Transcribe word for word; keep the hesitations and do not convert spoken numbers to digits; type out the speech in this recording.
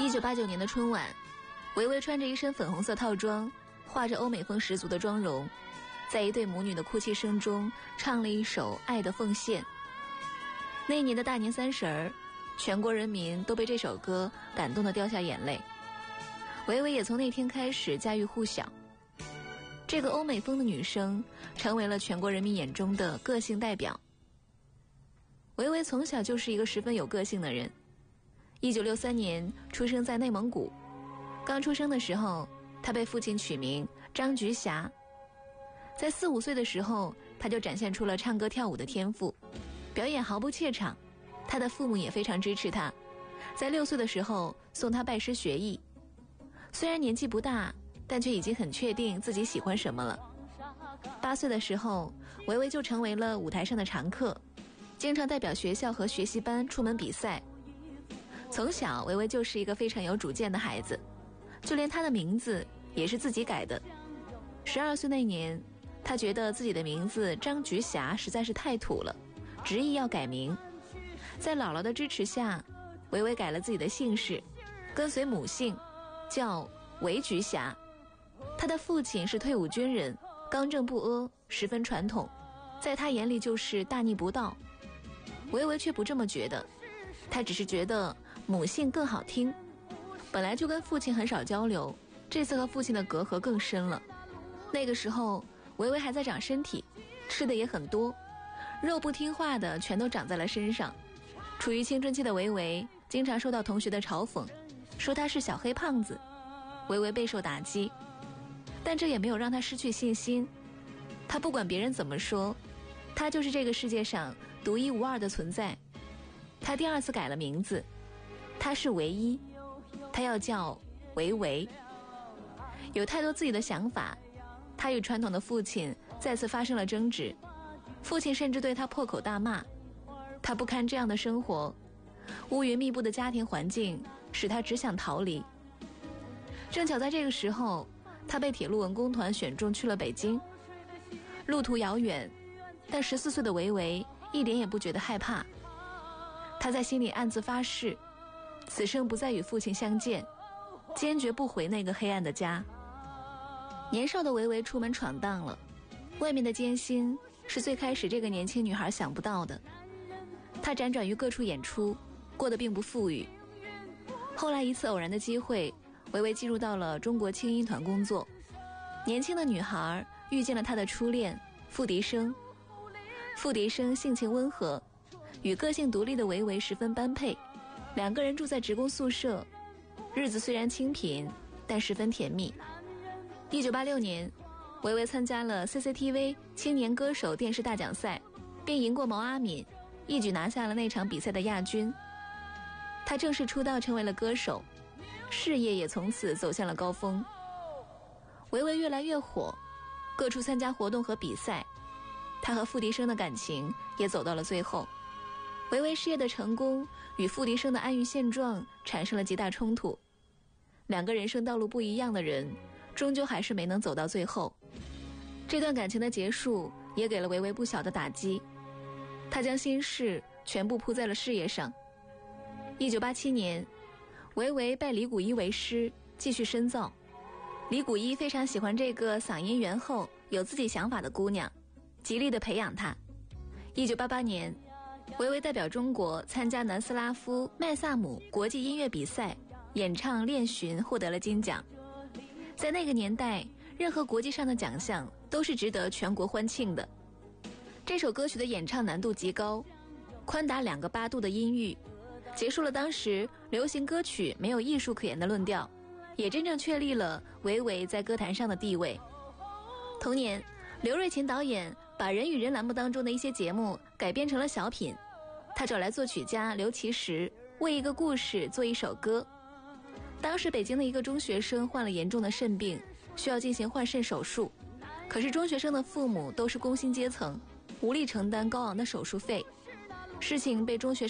一九八九年的春晚，维维穿着一身粉红色套装，画着欧美风十足的妆容，在一对母女的哭泣声中唱了一首《爱的奉献》。那一年的大年三十儿，全国人民都被这首歌感动得掉下眼泪。维维也从那天开始家喻户晓，这个欧美风的女生成为了全国人民眼中的个性代表。维维从小就是一个十分有个性的人。一九六三年出生在内蒙古，刚出生的时候，他被父亲取名张菊霞。在四五岁的时候，他就展现出了唱歌跳舞的天赋，表演毫不怯场。他的父母也非常支持他，在六岁的时候送他拜师学艺。虽然年纪不大，但却已经很确定自己喜欢什么了。八岁的时候，维维就成为了舞台上的常客，经常代表学校和学习班出门比赛。从小，维维就是一个非常有主见的孩子，就连他的名字也是自己改的。十二岁那年，他觉得自己的名字张菊霞实在是太土了，执意要改名。在姥姥的支持下，维维改了自己的姓氏，跟随母姓，叫韦菊霞。他的父亲是退伍军人，刚正不阿，十分传统，在他眼里就是大逆不道。维维却不这么觉得，他只是觉得母姓更好听。本来就跟父亲很少交流，这次和父亲的隔阂更深了。那个时候维维还在长身体，吃的也很多，肉不听话的全都长在了身上。处于青春期的维维经常受到同学的嘲讽，说他是小黑胖子。维维备受打击，但这也没有让他失去信心。他不管别人怎么说，他就是这个世界上独一无二的存在。他第二次改了名字，他是唯一，他要叫维维。有太多自己的想法，他与传统的父亲再次发生了争执，父亲甚至对他破口大骂。他不堪这样的生活，乌云密布的家庭环境使他只想逃离。正巧在这个时候，他被铁路文工团选中去了北京。路途遥远，但十四岁的维维一点也不觉得害怕。他在心里暗自发誓，此生不再与父亲相见，坚决不回那个黑暗的家。年少的维维出门闯荡了，外面的艰辛是最开始这个年轻女孩想不到的。她辗转于各处演出，过得并不富裕。后来一次偶然的机会，维维进入到了中国轻音团工作。年轻的女孩遇见了她的初恋付笛声。付笛声性情温和，与个性独立的维维十分般配。两个人住在职工宿舍，日子虽然清贫，但十分甜蜜。一九八六年，维维参加了 C C T V 青年歌手电视大奖赛，并赢过毛阿敏，一举拿下了那场比赛的亚军。他正式出道成为了歌手，事业也从此走向了高峰。维维越来越火，各处参加活动和比赛，他和付笛声的感情也走到了最后。维维事业的成功与付笛声的安于现状产生了极大冲突，两个人生道路不一样的人终究还是没能走到最后。这段感情的结束也给了维维不小的打击，他将心事全部扑在了事业上。一九八七年，维维拜李谷一为师，继续深造。李谷一非常喜欢这个嗓音圆厚、有自己想法的姑娘，极力地培养她。一九八八年，维维代表中国参加南斯拉夫麦萨姆国际音乐比赛，演唱练寻获得了金奖。在那个年代，任何国际上的奖项都是值得全国欢庆的。这首歌曲的演唱难度极高，宽达两个八度的音域，结束了当时流行歌曲没有艺术可言的论调，也真正确立了维维在歌坛上的地位。同年，刘瑞琴导演把人与人栏目当中的一些节目改编成了小品，他找来作曲家刘其实为一个故事做一首歌。当时北京的一个中学生患了严重的肾病，需要进行换肾手术，可是中学生的父母都是工薪阶层，无力承担高昂的手术费。事情被中学生